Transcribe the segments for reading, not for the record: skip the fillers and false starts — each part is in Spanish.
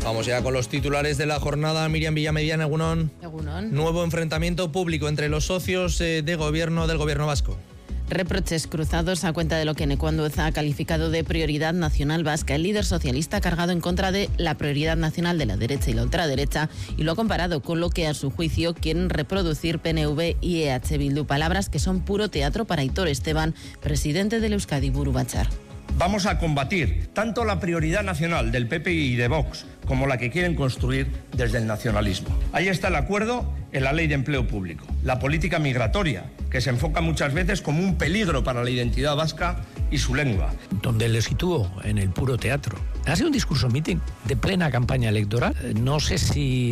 Vamos ya con los titulares de la jornada. Miriam Villamediana, Egunon. Egunon. Nuevo enfrentamiento público entre los socios de gobierno del gobierno vasco. Reproches cruzados a cuenta de lo que Eneko Andueza ha calificado de prioridad nacional vasca. El líder socialista ha cargado en contra de la prioridad nacional de la derecha y la ultraderecha y lo ha comparado con lo que a su juicio quieren reproducir PNV y EH Bildu. Palabras que son puro teatro para Aitor Esteban, presidente del Euskadi Buru Batzar. Vamos a combatir tanto la prioridad nacional del PP y de Vox como la que quieren construir desde el nacionalismo. Ahí está el acuerdo en la ley de empleo público, la política migratoria, que se enfoca muchas veces como un peligro para la identidad vasca y su lengua. Donde le sitúo en el puro teatro. Ha sido un discurso meeting de plena campaña electoral. No sé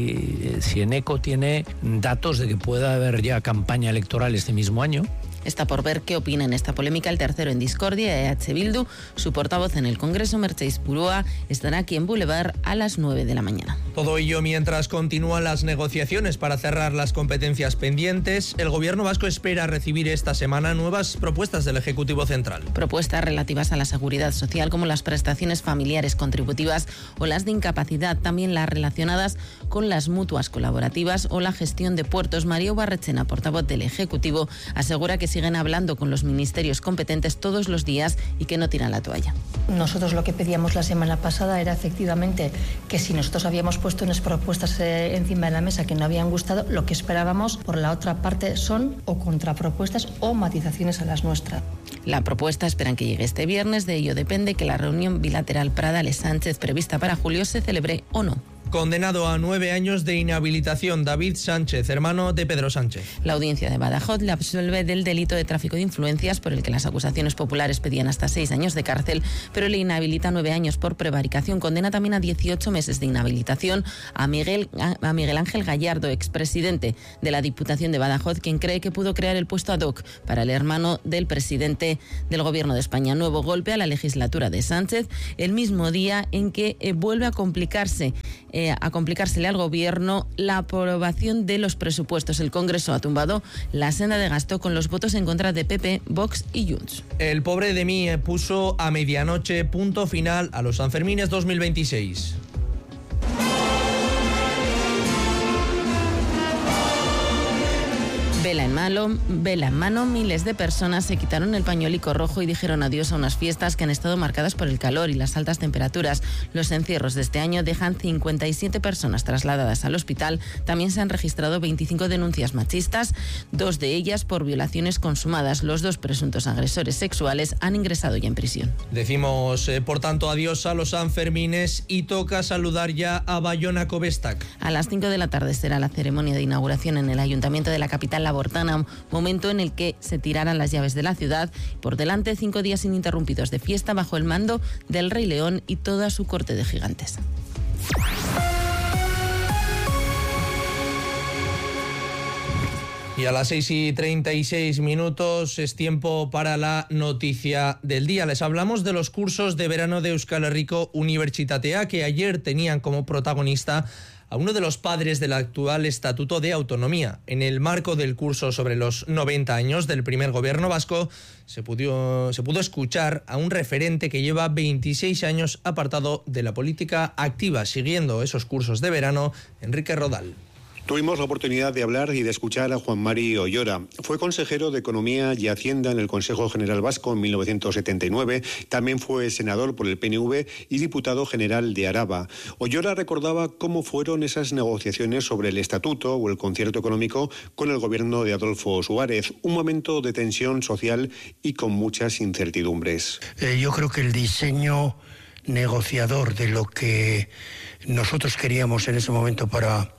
si Eneko tiene datos de que pueda haber ya campaña electoral este mismo año. Está por ver qué opina en esta polémica el tercero en discordia, EH Bildu. Su portavoz en el Congreso, Mercedes Purúa, estará aquí en Boulevard a las 9 de la mañana. Todo ello mientras continúan las negociaciones para cerrar las competencias pendientes. El gobierno vasco espera recibir esta semana nuevas propuestas del Ejecutivo Central. Propuestas relativas a la seguridad social, como las prestaciones familiares contributivas o las de incapacidad, también las relacionadas con las mutuas colaborativas o la gestión de puertos. María Barrechena, portavoz del Ejecutivo, asegura que siguen hablando con los ministerios competentes todos los días y que no tiran la toalla. Nosotros lo que pedíamos la semana pasada era efectivamente que si nosotros habíamos puesto unas propuestas encima de la mesa que no habían gustado, lo que esperábamos por la otra parte son o contrapropuestas o matizaciones a las nuestras. La propuesta esperan que llegue este viernes. De ello depende que la reunión bilateral Pradales-Sánchez prevista para julio se celebre o no. Condenado a 9 años de inhabilitación, David Sánchez, hermano de Pedro Sánchez. La audiencia de Badajoz le absuelve del delito de tráfico de influencias, por el que las acusaciones populares pedían hasta 6 años de cárcel, pero le inhabilita 9 años por prevaricación. Condena también a 18 meses de inhabilitación a Miguel Ángel Gallardo, expresidente de la Diputación de Badajoz, quien cree que pudo crear el puesto ad hoc para el hermano del presidente del Gobierno de España. Nuevo golpe a la legislatura de Sánchez, el mismo día en que vuelve a complicársele al Gobierno la aprobación de los presupuestos. El Congreso ha tumbado la senda de gasto con los votos en contra de PP, Vox y Junts. El pobre de mí puso a medianoche punto final a los Sanfermines 2026. Vela en mano, miles de personas se quitaron el pañuelico rojo y dijeron adiós a unas fiestas que han estado marcadas por el calor y las altas temperaturas. Los encierros de este año dejan 57 personas trasladadas al hospital. También se han registrado 25 denuncias machistas, 2 de ellas por violaciones consumadas. Los 2 presuntos agresores sexuales han ingresado ya en prisión. Decimos, por tanto, adiós a los Sanfermines y toca saludar ya a Bayona Covestac. A las 5 de la tarde será la ceremonia de inauguración en el Ayuntamiento de la capital Labortana, momento en el que se tirarán las llaves de la ciudad. Por delante, 5 días ininterrumpidos de fiesta bajo el mando del Rey León y toda su corte de gigantes. Y a las 6:36 es tiempo para la noticia del día. Les hablamos de los cursos de verano de Euskal Herriko Unibertsitatea, que ayer tenían como protagonista a uno de los padres del actual Estatuto de Autonomía. En el marco del curso sobre los 90 años del primer gobierno vasco, se pudo escuchar a un referente que lleva 26 años apartado de la política activa, siguiendo esos cursos de verano, Enrique Rodal. Tuvimos la oportunidad de hablar y de escuchar a Juan Mari Ollora. Fue consejero de Economía y Hacienda en el Consejo General Vasco en 1979. También fue senador por el PNV y diputado general de Araba. Ollora recordaba cómo fueron esas negociaciones sobre el estatuto o el concierto económico con el gobierno de Adolfo Suárez. Un momento de tensión social y con muchas incertidumbres. Yo creo que el diseño negociador de lo que nosotros queríamos en ese momento para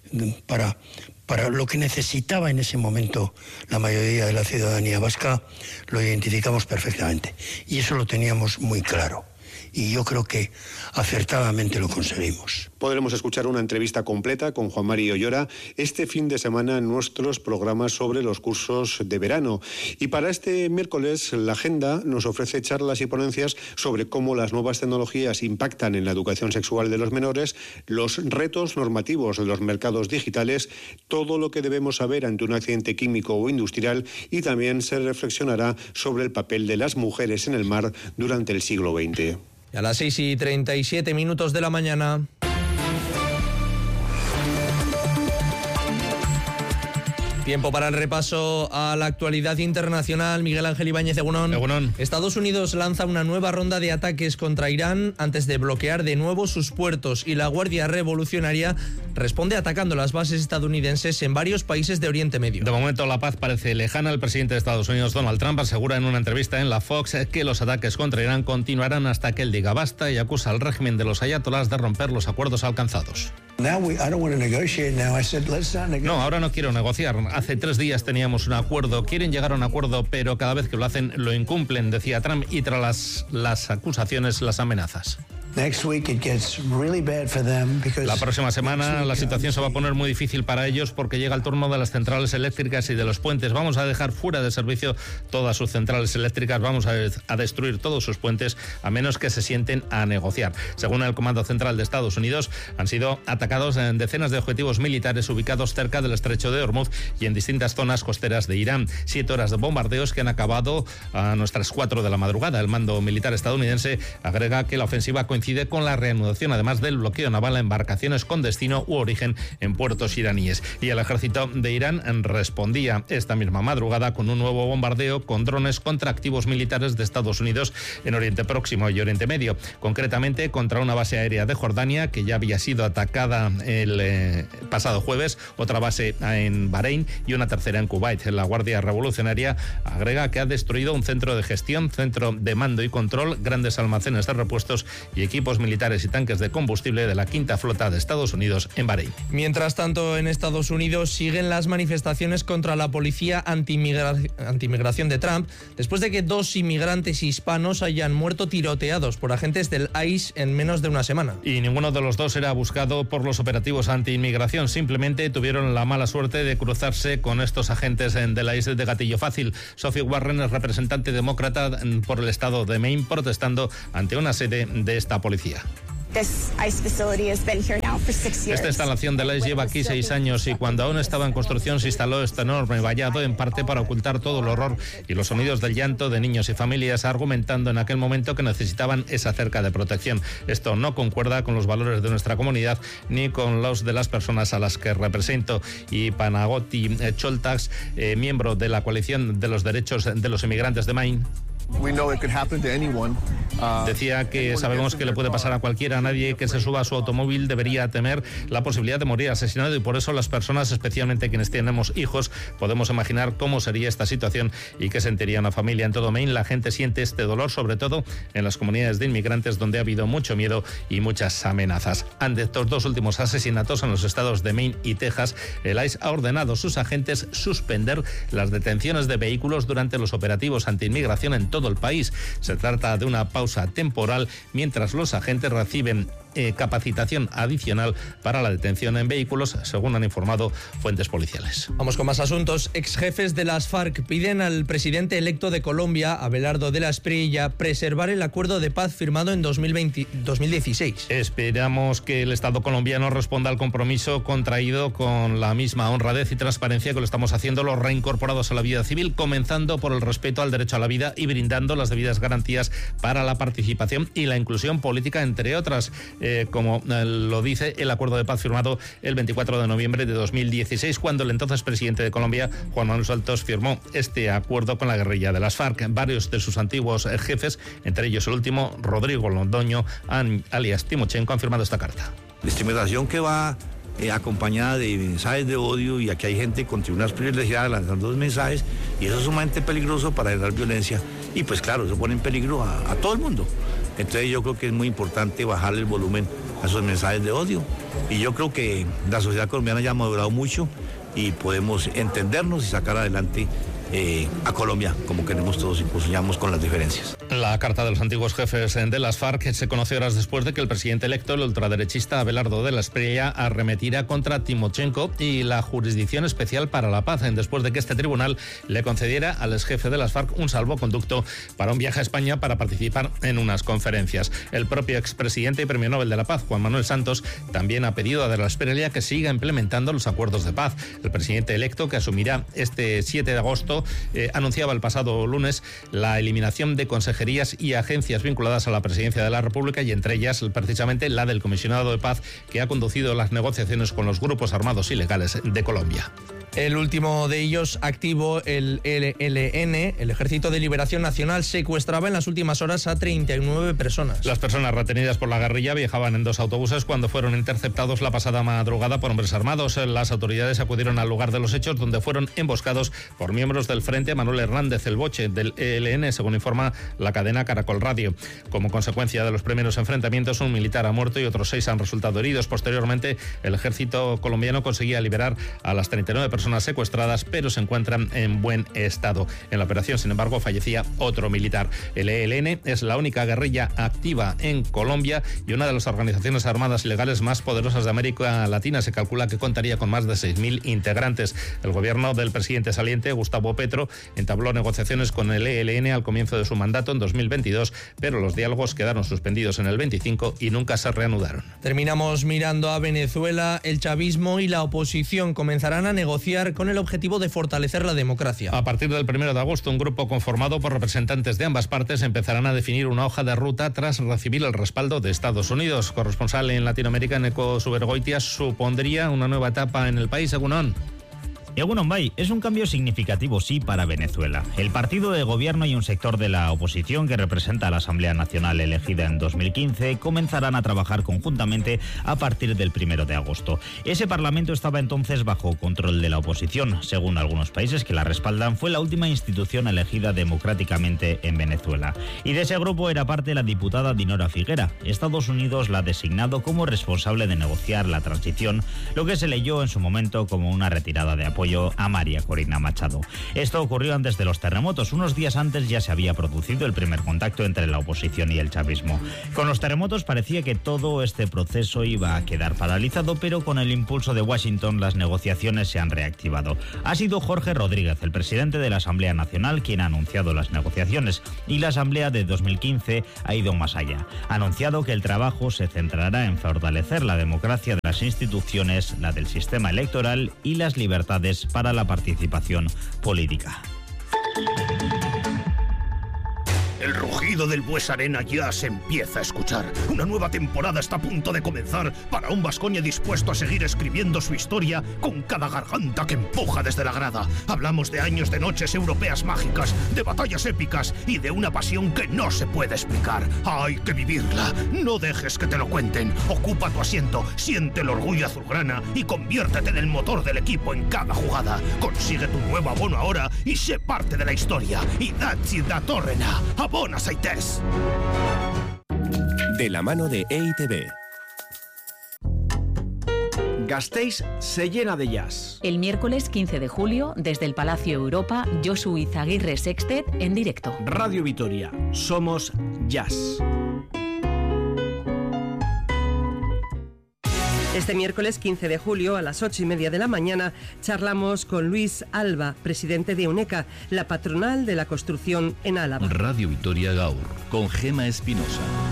lo que necesitaba en ese momento la mayoría de la ciudadanía vasca, lo identificamos perfectamente. Y eso lo teníamos muy claro. Y yo creo que acertadamente lo conseguimos. Podremos escuchar una entrevista completa con Juan Mari Ollora este fin de semana en nuestros programas sobre los cursos de verano. Y para este miércoles, la agenda nos ofrece charlas y ponencias sobre cómo las nuevas tecnologías impactan en la educación sexual de los menores, los retos normativos de los mercados digitales, todo lo que debemos saber ante un accidente químico o industrial, y también se reflexionará sobre el papel de las mujeres en el mar durante el siglo XX. Y a las 6:37 de la mañana. Tiempo para el repaso a la actualidad internacional. Miguel Ángel Ibáñez, Egunon. Egunon. Estados Unidos lanza una nueva ronda de ataques contra Irán antes de bloquear de nuevo sus puertos, y la Guardia Revolucionaria responde atacando las bases estadounidenses en varios países de Oriente Medio. De momento la paz parece lejana. El presidente de Estados Unidos, Donald Trump, asegura en una entrevista en la Fox que los ataques contra Irán continuarán hasta que él diga basta, y acusa al régimen de los ayatolás de romper los acuerdos alcanzados. No, ahora no quiero negociar. Hace 3 días teníamos un acuerdo. Quieren llegar a un acuerdo, pero cada vez que lo hacen lo incumplen, decía Trump, y tras las acusaciones, las amenazas. La próxima semana la situación se va a poner muy difícil para ellos porque llega el turno de las centrales eléctricas y de los puentes. Vamos a dejar fuera de servicio todas sus centrales eléctricas, vamos a destruir todos sus puentes a menos que se sienten a negociar. Según el Comando Central de Estados Unidos, han sido atacados en decenas de objetivos militares ubicados cerca del estrecho de Hormuz y en distintas zonas costeras de Irán. 7 horas de bombardeos que han acabado a nuestras 4 de la madrugada. El mando militar estadounidense agrega que la ofensiva coincide con la reanudación, además del bloqueo naval a embarcaciones con destino u origen en puertos iraníes. Y el ejército de Irán respondía esta misma madrugada con un nuevo bombardeo con drones contra activos militares de Estados Unidos en Oriente Próximo y Oriente Medio, concretamente contra una base aérea de Jordania que ya había sido atacada el pasado jueves, otra base en Bahrein y una tercera en Kuwait. La Guardia Revolucionaria agrega que ha destruido un centro de gestión, centro de mando y control, grandes almacenes de repuestos y equipos militares y tanques de combustible de la quinta flota de Estados Unidos en Bahrein. Mientras tanto, en Estados Unidos siguen las manifestaciones contra la policía antimigración de Trump, después de que 2 inmigrantes hispanos hayan muerto tiroteados por agentes del ICE en menos de una semana. Y ninguno de los 2 era buscado por los operativos antiinmigración, simplemente tuvieron la mala suerte de cruzarse con estos agentes de la ICE de gatillo fácil. Sophie Warren es representante demócrata por el estado de Maine, protestando ante una sede de esta policía. Esta instalación de la ICE lleva aquí 6 años y cuando aún estaba en construcción se instaló este enorme vallado, en parte para ocultar todo el horror y los sonidos del llanto de niños y familias, argumentando en aquel momento que necesitaban esa cerca de protección. Esto no concuerda con los valores de nuestra comunidad ni con los de las personas a las que represento. Y Panagoti Choltax, miembro de la coalición de los derechos de los inmigrantes de Maine, decía que sabemos que le puede pasar a cualquiera. Nadie que se suba a su automóvil debería temer la posibilidad de morir asesinado, y por eso las personas, especialmente quienes tenemos hijos, podemos imaginar cómo sería esta situación y qué sentiría una familia. En todo Maine la gente siente este dolor, sobre todo en las comunidades de inmigrantes donde ha habido mucho miedo y muchas amenazas. Ante estos 2 últimos asesinatos en los estados de Maine y Texas, el ICE ha ordenado a sus agentes suspender las detenciones de vehículos durante los operativos antiinmigración en todo el país. Se trata de una pausa temporal mientras los agentes reciben capacitación adicional para la detención en vehículos, según han informado fuentes policiales. Vamos con más asuntos. Exjefes de las FARC piden al presidente electo de Colombia, Abelardo de la Espriella, preservar el acuerdo de paz firmado en 2016. Esperamos que el Estado colombiano responda al compromiso contraído con la misma honradez y transparencia que lo estamos haciendo los reincorporados a la vida civil, comenzando por el respeto al derecho a la vida y brindando las debidas garantías para la participación y la inclusión política, entre otras, como lo dice el acuerdo de paz firmado el 24 de noviembre de 2016, cuando el entonces presidente de Colombia, Juan Manuel Santos, firmó este acuerdo con la guerrilla de las FARC. Varios de sus antiguos jefes, entre ellos el último, Rodrigo Londoño, alias Timochenko, han firmado esta carta. La estigmatización que va acompañada de mensajes de odio, y aquí hay gente con tribunas privilegiadas lanzando 2 mensajes, y eso es sumamente peligroso para generar violencia, y pues claro, eso pone en peligro a todo el mundo. Entonces yo creo que es muy importante bajarle el volumen a esos mensajes de odio, y yo creo que la sociedad colombiana ya ha madurado mucho y podemos entendernos y sacar adelante a Colombia como queremos todos, y soñamos con las diferencias. La carta de los antiguos jefes de las FARC se conoce horas después de que el presidente electo, el ultraderechista Abelardo de la Espriella, arremetiera contra Timochenko y la Jurisdicción Especial para la Paz, después de que este tribunal le concediera al exjefe de las FARC un salvoconducto para un viaje a España para participar en unas conferencias. El propio expresidente y premio Nobel de la Paz, Juan Manuel Santos, también ha pedido a de la Espriella que siga implementando los acuerdos de paz. El presidente electo, que asumirá este 7 de agosto, anunciaba el pasado lunes la eliminación de consejerías y agencias vinculadas a la presidencia de la República, y entre ellas precisamente la del comisionado de paz, que ha conducido las negociaciones con los grupos armados ilegales de Colombia. El último de ellos, activo, el ELN, el Ejército de Liberación Nacional, secuestraba en las últimas horas a 39 personas. Las personas retenidas por la guerrilla viajaban en 2 autobuses cuando fueron interceptados la pasada madrugada por hombres armados. Las autoridades acudieron al lugar de los hechos, donde fueron emboscados por miembros del Frente Manuel Hernández, el boche del ELN, según informa la cadena Caracol Radio. Como consecuencia de los primeros enfrentamientos, un militar ha muerto y otros 6 han resultado heridos. Posteriormente, el ejército colombiano conseguía liberar a las 39 personas secuestradas, pero se encuentran en buen estado. En la operación, sin embargo, fallecía otro militar. El ELN es la única guerrilla activa en Colombia y una de las organizaciones armadas ilegales más poderosas de América Latina. Se calcula que contaría con más de 6.000 integrantes. El gobierno del presidente saliente, Gustavo Petro, entabló negociaciones con el ELN al comienzo de su mandato en 2022, pero los diálogos quedaron suspendidos en el 25 y nunca se reanudaron. Terminamos mirando a Venezuela. El chavismo y la oposición comenzarán a negociar con el objetivo de fortalecer la democracia. A partir del 1 de agosto, un grupo conformado por representantes de ambas partes empezarán a definir una hoja de ruta tras recibir el respaldo de Estados Unidos. Corresponsal en Latinoamérica, Neko Subergoitia, supondría una nueva etapa en el país, Egunon. Egunon Bay, es un cambio significativo, sí, para Venezuela. El partido de gobierno y un sector de la oposición que representa a la Asamblea Nacional elegida en 2015 comenzarán a trabajar conjuntamente a partir del 1 de agosto. Ese parlamento estaba entonces bajo control de la oposición. Según algunos países que la respaldan, fue la última institución elegida democráticamente en Venezuela. Y de ese grupo era parte la diputada Dinora Figuera. Estados Unidos la ha designado como responsable de negociar la transición, lo que se leyó en su momento como una retirada de apoyo a María Corina Machado. Esto ocurrió antes de los terremotos. Unos días antes ya se había producido el primer contacto entre la oposición y el chavismo. Con los terremotos parecía que todo este proceso iba a quedar paralizado, pero con el impulso de Washington las negociaciones se han reactivado. Ha sido Jorge Rodríguez, el presidente de la Asamblea Nacional, quien ha anunciado las negociaciones, y la Asamblea de 2015 ha ido más allá. Ha anunciado que el trabajo se centrará en fortalecer la democracia de las instituciones, la del sistema electoral y las libertades para la participación política. El rugido del Bues Arena ya se empieza a escuchar. Una nueva temporada está a punto de comenzar para un Baskonia dispuesto a seguir escribiendo su historia con cada garganta que empuja desde la grada. Hablamos de años de noches europeas mágicas, de batallas épicas y de una pasión que no se puede explicar. Hay que vivirla. No dejes que te lo cuenten. Ocupa tu asiento, siente el orgullo azulgrana y conviértete en el motor del equipo en cada jugada. Consigue tu nuevo abono ahora y sé parte de la historia. Idatzi datorrena. Abona zaitez. De la mano de EITB. Gasteiz se llena de jazz. El miércoles 15 de julio, desde el Palacio Europa, Josu Izaguirre Sextet en directo. Radio Vitoria, somos jazz. Este miércoles 15 de julio a las 8:30 de la mañana charlamos con Luis Alba, presidente de UNECA, la patronal de la construcción en Álava. Radio Vitoria Gaur, con Gema Espinosa.